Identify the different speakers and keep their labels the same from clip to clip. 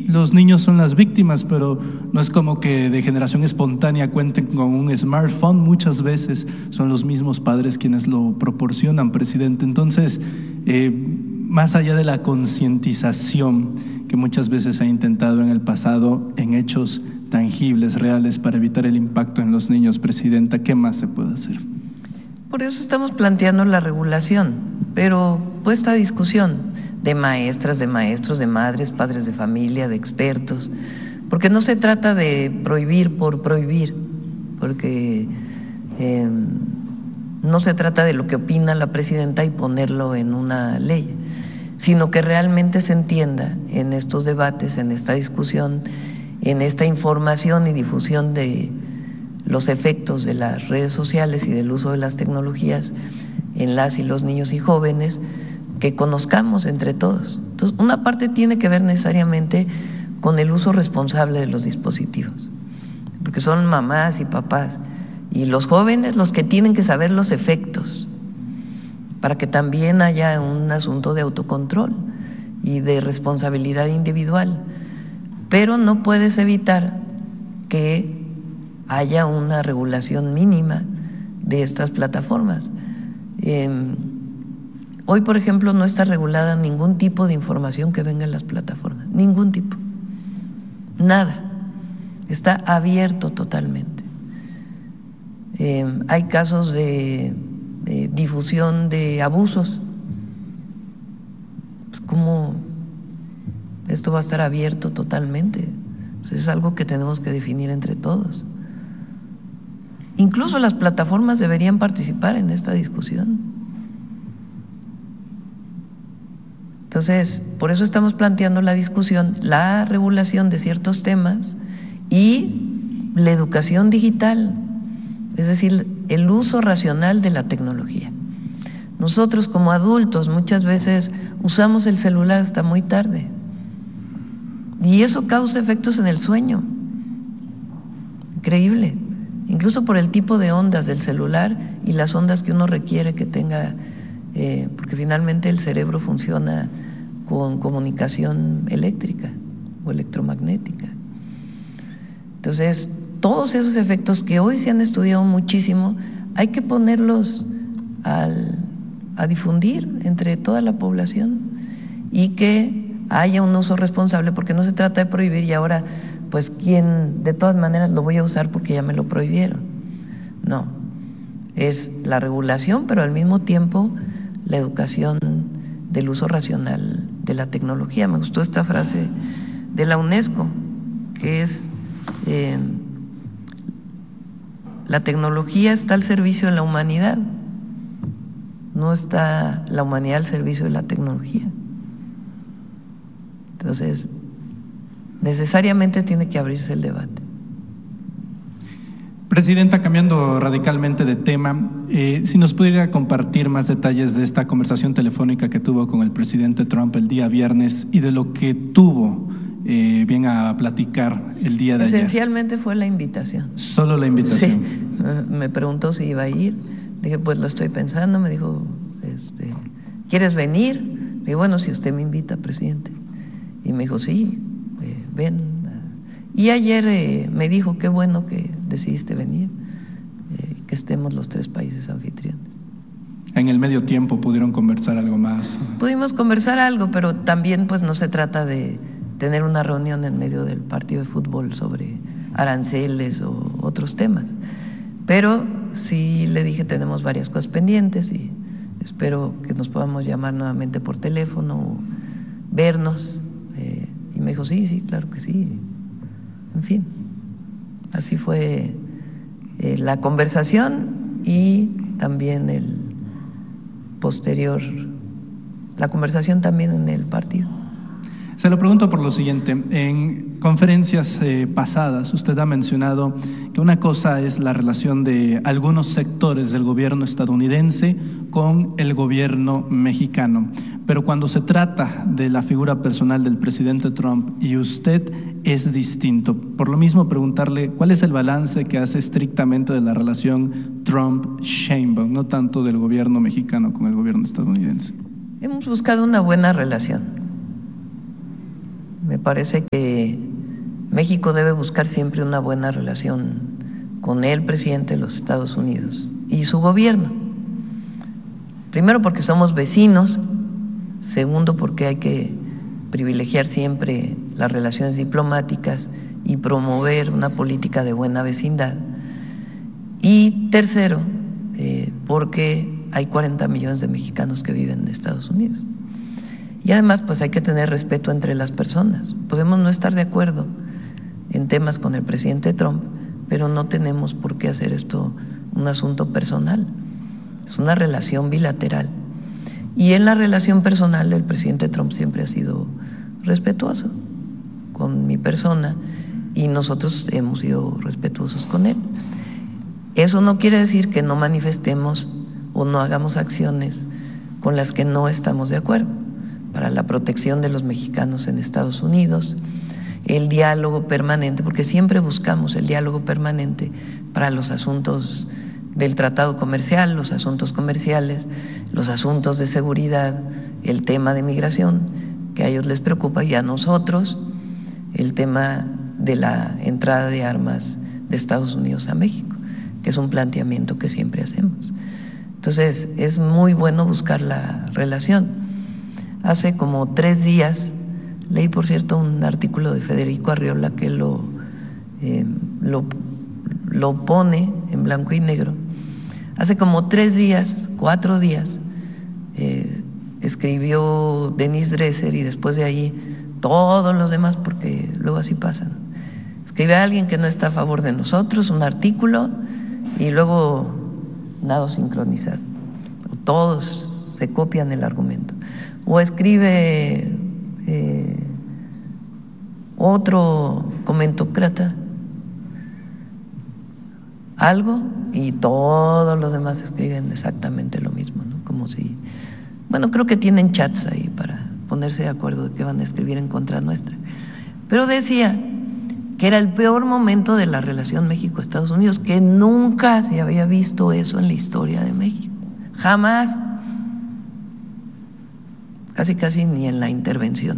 Speaker 1: los niños son las víctimas, pero no es como que de generación espontánea cuenten con un smartphone. Muchas veces son los mismos padres quienes lo proporcionan, presidente. Entonces, más allá de la concientización que muchas veces se ha intentado en el pasado, en hechos tangibles, reales, para evitar el impacto en los niños, presidenta, ¿qué más se puede hacer?
Speaker 2: Por eso estamos planteando la regulación, pero puesta a discusión de maestras, de maestros, de madres, padres de familia, de expertos, porque no se trata de prohibir por prohibir, porque no se trata de lo que opina la presidenta y ponerlo en una ley, sino que realmente se entienda en estos debates, en esta discusión, en esta información y difusión de los efectos de las redes sociales y del uso de las tecnologías en las y los niños y jóvenes, que conozcamos entre todos. Entonces, una parte tiene que ver necesariamente con el uso responsable de los dispositivos, porque son mamás y papás y los jóvenes los que tienen que saber los efectos, para que también haya un asunto de autocontrol y de responsabilidad individual. Pero no puedes evitar que haya una regulación mínima de estas plataformas. Hoy, por ejemplo, no está regulada ningún tipo de información que venga en las plataformas, ningún tipo, nada, está abierto totalmente. Hay casos de difusión de abusos. Pues, ¿cómo esto va a estar abierto totalmente? Pues es algo que tenemos que definir entre todos. Incluso las plataformas deberían participar en esta discusión. Entonces, por eso estamos planteando la discusión, la regulación de ciertos temas y la educación digital, es decir, el uso racional de la tecnología. Nosotros como adultos muchas veces usamos el celular hasta muy tarde y eso causa efectos en el sueño, increíble, incluso por el tipo de ondas del celular y las ondas que uno requiere que tenga, porque finalmente el cerebro funciona con comunicación eléctrica o electromagnética. Entonces, todos esos efectos que hoy se han estudiado muchísimo, hay que ponerlos a difundir entre toda la población y que haya un uso responsable, porque no se trata de prohibir y ahora, pues, ¿quién de todas maneras lo voy a usar porque ya me lo prohibieron? No, es la regulación, pero al mismo tiempo la educación del uso racional de la tecnología. Me gustó esta frase de la UNESCO, que es la tecnología está al servicio de la humanidad, no está la humanidad al servicio de la tecnología. Entonces, necesariamente tiene que abrirse el debate.
Speaker 1: Presidenta, cambiando radicalmente de tema, si nos pudiera compartir más detalles de esta conversación telefónica que tuvo con el presidente Trump el día viernes y de lo que tuvo bien a platicar el día de ayer.
Speaker 2: Esencialmente fue la invitación.
Speaker 1: Solo la invitación.
Speaker 2: Sí, me preguntó si iba a ir, dije, pues lo estoy pensando, me dijo, ¿quieres venir? Le dije, bueno, si usted me invita, presidente. Y me dijo, sí, ven. Y ayer me dijo, qué bueno que decidiste venir, que estemos los tres países anfitriones.
Speaker 1: En el medio tiempo pudieron conversar algo más.
Speaker 2: Pudimos conversar algo, pero también pues no se trata de tener una reunión en medio del partido de fútbol sobre aranceles o otros temas. Pero sí le dije, tenemos varias cosas pendientes y espero que nos podamos llamar nuevamente por teléfono o vernos. Y me dijo, sí, claro que sí. En fin, así fue la conversación y también la conversación también en el partido.
Speaker 1: Se lo pregunto por lo siguiente, en conferencias pasadas usted ha mencionado que una cosa es la relación de algunos sectores del gobierno estadounidense con el gobierno mexicano, pero cuando se trata de la figura personal del presidente Trump y usted es distinto. Por lo mismo preguntarle cuál es el balance que hace estrictamente de la relación Trump-Sheinbaum, no tanto del gobierno mexicano con el gobierno estadounidense.
Speaker 2: Hemos buscado una buena relación. Me parece que México debe buscar siempre una buena relación con el presidente de los Estados Unidos y su gobierno. Primero porque somos vecinos, segundo porque hay que privilegiar siempre las relaciones diplomáticas y promover una política de buena vecindad. Y tercero, porque hay 40 millones de mexicanos que viven en Estados Unidos. Y además, pues hay que tener respeto entre las personas. Podemos no estar de acuerdo en temas con el presidente Trump, pero no tenemos por qué hacer esto un asunto personal. Es una relación bilateral. Y en la relación personal, el presidente Trump siempre ha sido respetuoso con mi persona y nosotros hemos sido respetuosos con él. Eso no quiere decir que no manifestemos o no hagamos acciones con las que no estamos de acuerdo para la protección de los mexicanos en Estados Unidos, el diálogo permanente, porque siempre buscamos el diálogo permanente para los asuntos del tratado comercial, los asuntos comerciales, los asuntos de seguridad, el tema de migración, que a ellos les preocupa, y a nosotros el tema de la entrada de armas de Estados Unidos a México, que es un planteamiento que siempre hacemos. Entonces, es muy bueno buscar la relación. Hace como 3 días leí, por cierto, un artículo de Federico Arriola que lo pone en blanco y negro. Hace como 3 días, 4 días, escribió Denise Dresser y después de ahí todos los demás, porque luego así pasan. Escribe a alguien que no está a favor de nosotros, un artículo, y luego nada sincronizado. Todos se copian el argumento. O escribe otro comentócrata algo y todos los demás escriben exactamente lo mismo, ¿no? Como si, bueno, creo que tienen chats ahí para ponerse de acuerdo de qué van a escribir en contra nuestra. Pero decía que era el peor momento de la relación México-Estados Unidos, que nunca se había visto eso en la historia de México, jamás, casi ni en la intervención.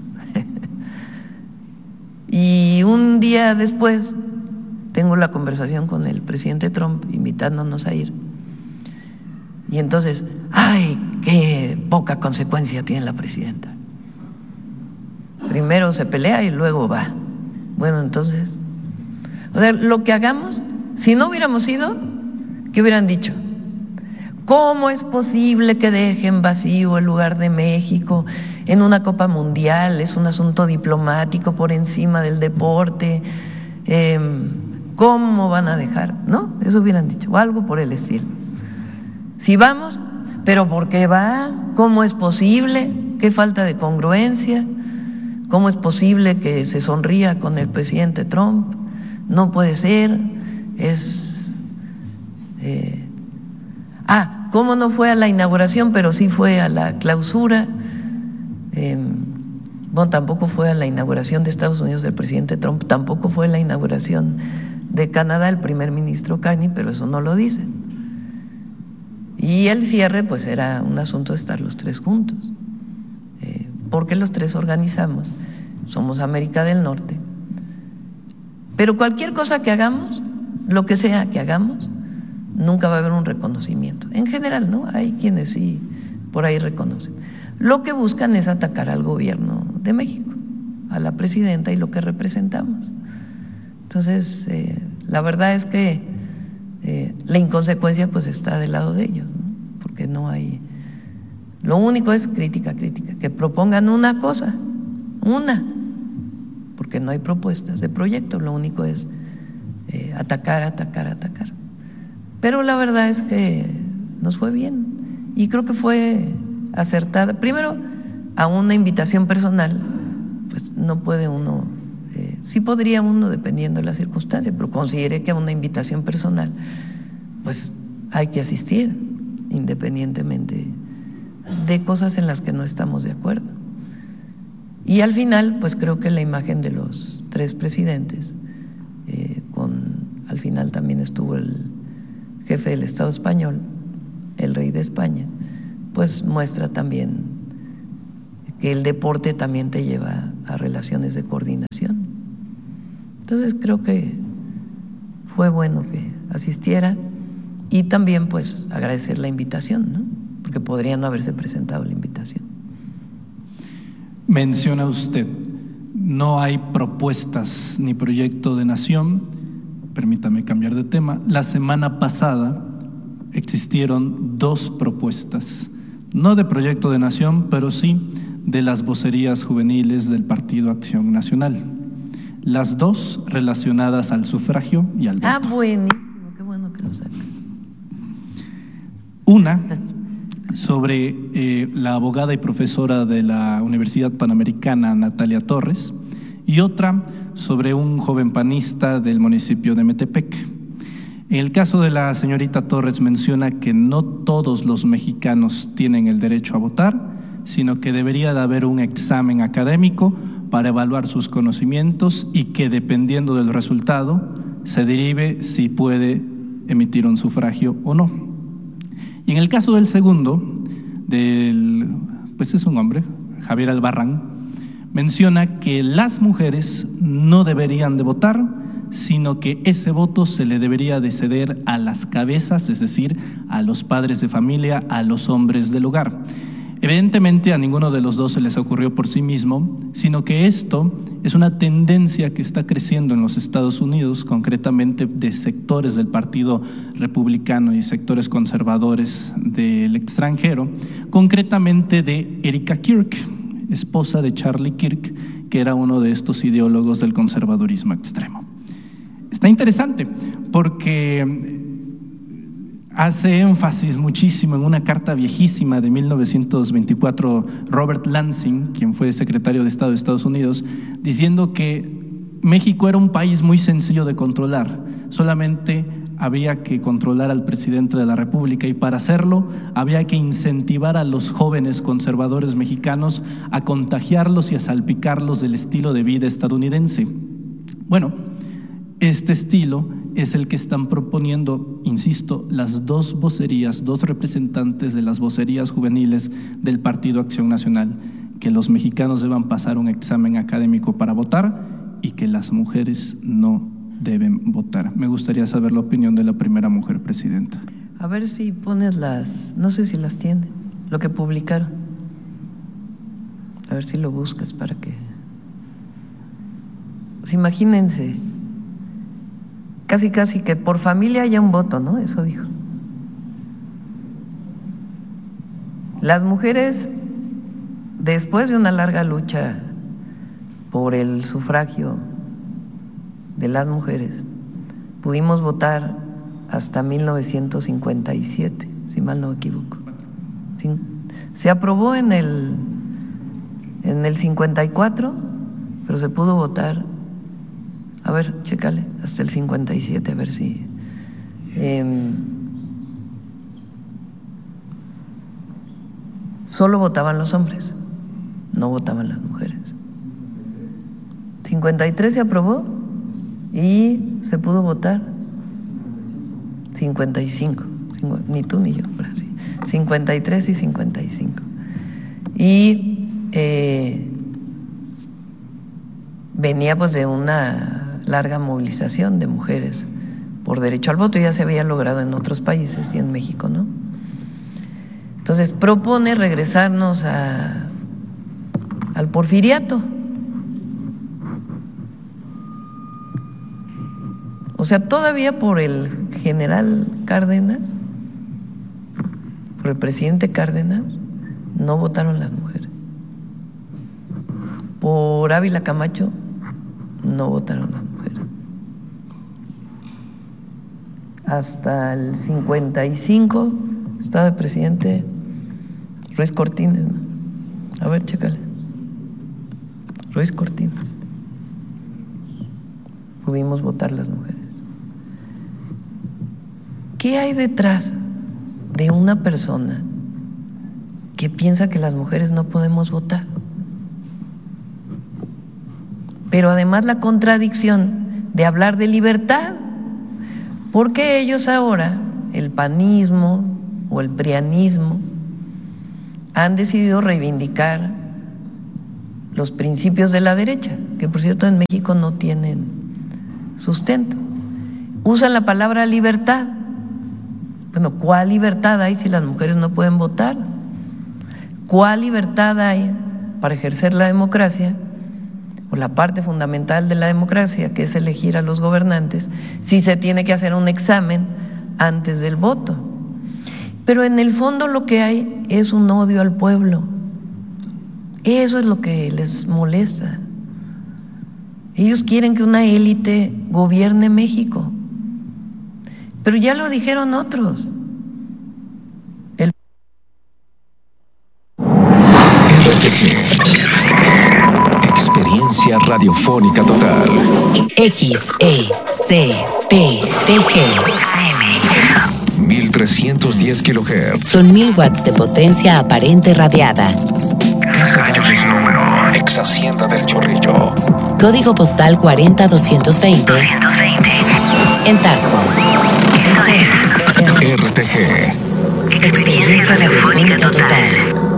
Speaker 2: Y un día después tengo la conversación con el presidente Trump invitándonos a ir. Y entonces, ¡ay, qué poca consecuencia tiene la presidenta! Primero se pelea y luego va. Bueno, entonces, o sea, lo que hagamos, si no hubiéramos ido, ¿qué hubieran dicho? ¿Cómo es posible que dejen vacío el lugar de México en una Copa Mundial? Es un asunto diplomático por encima del deporte. ¿Cómo van a dejar? ¿No? Eso hubieran dicho, o algo por el estilo. Si vamos, ¿pero por qué va? ¿Cómo es posible? ¿Qué falta de congruencia? ¿Cómo es posible que se sonría con el presidente Trump? No puede ser. ¿Cómo no fue a la inauguración, pero sí fue a la clausura? Bueno, tampoco fue a la inauguración de Estados Unidos del presidente Trump, tampoco fue a la inauguración de Canadá el primer ministro Carney, pero eso no lo dice. Y el cierre, pues era un asunto de estar los tres juntos, porque los tres organizamos, somos América del Norte. Pero cualquier cosa que hagamos, lo que sea que hagamos, nunca va a haber un reconocimiento. En general, ¿no? Hay quienes sí por ahí reconocen. Lo que buscan es atacar al gobierno de México, a la presidenta y lo que representamos. Entonces, la verdad es que la inconsecuencia pues está del lado de ellos, ¿no? Porque no hay… Lo único es crítica, que propongan una cosa, porque no hay propuestas de proyecto, lo único es atacar. Pero la verdad es que nos fue bien y creo que fue acertada. Primero, a una invitación personal, pues no puede uno, sí podría uno dependiendo de las circunstancias, pero consideré que a una invitación personal, pues hay que asistir independientemente de cosas en las que no estamos de acuerdo. Y al final, pues creo que la imagen de los tres presidentes, al final también estuvo el jefe del Estado español, el rey de España, pues muestra también que el deporte también te lleva a relaciones de coordinación. Entonces creo que fue bueno que asistiera y también pues agradecer la invitación, ¿no? Porque podría no haberse presentado la invitación.
Speaker 1: Menciona usted, no hay propuestas ni proyecto de nación. Permítame cambiar de tema. La semana pasada existieron 2 propuestas, no de proyecto de nación, pero sí de las vocerías juveniles del Partido Acción Nacional. Las 2 relacionadas al sufragio y al voto.
Speaker 2: Ah, buenísimo, qué bueno que lo saca.
Speaker 1: Una sobre la abogada y profesora de la Universidad Panamericana, Natalia Torres, y otra sobre un joven panista del municipio de Metepec. En el caso de la señorita Torres menciona que no todos los mexicanos tienen el derecho a votar, sino que debería de haber un examen académico para evaluar sus conocimientos y que dependiendo del resultado se derive si puede emitir un sufragio o no. Y en el caso del segundo, pues es un hombre, Javier Albarrán, menciona que las mujeres no deberían de votar, sino que ese voto se le debería de ceder a las cabezas, es decir, a los padres de familia, a los hombres del hogar. Evidentemente a ninguno de los 2 se les ocurrió por sí mismo, sino que esto es una tendencia que está creciendo en los Estados Unidos, concretamente de sectores del Partido Republicano y sectores conservadores del extranjero, concretamente de Erika Kirk, esposa de Charlie Kirk, que era uno de estos ideólogos del conservadurismo extremo. Está interesante porque hace énfasis muchísimo en una carta viejísima de 1924, Robert Lansing, quien fue secretario de Estado de Estados Unidos, diciendo que México era un país muy sencillo de controlar, solamente había que controlar al presidente de la República y para hacerlo había que incentivar a los jóvenes conservadores mexicanos a contagiarlos y a salpicarlos del estilo de vida estadounidense. Bueno, este estilo es el que están proponiendo, insisto, las 2 vocerías, 2 representantes de las vocerías juveniles del Partido Acción Nacional, que los mexicanos deban pasar un examen académico para votar y que las mujeres no deben votar. Me gustaría saber la opinión de la primera mujer presidenta.
Speaker 2: A ver si pones no sé si las tiene, lo que publicaron. A ver si lo buscas para que… Pues imagínense, casi que por familia haya un voto, ¿no? Eso dijo. Las mujeres, después de una larga lucha por el sufragio de las mujeres, pudimos votar hasta 1957, si mal no me equivoco. Se aprobó en el 54, pero se pudo votar, a ver, chécale, hasta el 57, a ver si… solo votaban los hombres, no votaban las mujeres. 53 se aprobó y se pudo votar 55, ni tú ni yo, pero sí, 53 y 55. Y venía pues de una larga movilización de mujeres por derecho al voto, ya se había logrado en otros países y en México, ¿no? Entonces propone regresarnos al porfiriato. O sea, todavía por el general Cárdenas, por el presidente Cárdenas, no votaron las mujeres. Por Ávila Camacho, no votaron las mujeres. Hasta el 55 estaba de presidente Ruiz Cortines, ¿no? A ver, chécale. Ruiz Cortines. Pudimos votar las mujeres. ¿Qué hay detrás de una persona que piensa que las mujeres no podemos votar? Pero además la contradicción de hablar de libertad, porque ellos ahora, el panismo o el prianismo, han decidido reivindicar los principios de la derecha, que por cierto en México no tienen sustento. Usan la palabra libertad. Bueno, ¿cuál libertad hay si las mujeres no pueden votar? ¿Cuál libertad hay para ejercer la democracia, o la parte fundamental de la democracia, que es elegir a los gobernantes, si se tiene que hacer un examen antes del voto? Pero en el fondo lo que hay es un odio al pueblo. Eso es lo que les molesta. Ellos quieren que una élite gobierne México. Pero ya lo dijeron otros.
Speaker 3: RTG. Experiencia radiofónica total.
Speaker 4: XECPTG.
Speaker 3: 1310 kHz.
Speaker 4: Son 1000 watts de potencia aparente radiada.
Speaker 3: Casa Gallos No. 1, ex Hacienda del Chorrillo.
Speaker 4: Código postal 40220. En Tasco.
Speaker 3: RTG.
Speaker 4: Experiencia radiofónica total.